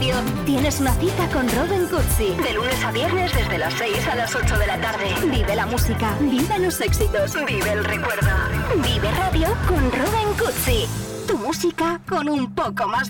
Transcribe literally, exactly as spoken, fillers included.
Radio tienes una cita con Robin Cutsi. De lunes a viernes desde las seis a las ocho de la tarde. Vive la música, vive los éxitos, vive el recuerdo. Vive Radio con Robin Cutsi. Tu música con un poco más de